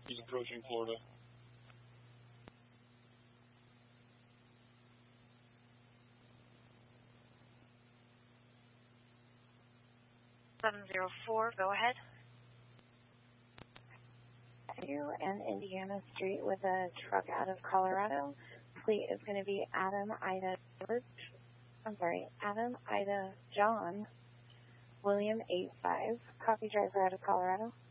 He's approaching Florida. Go ahead. You and Indiana Street with a truck out of Colorado. Fleet is going to be Adam Ida John William 85. Copy, driver out of Colorado.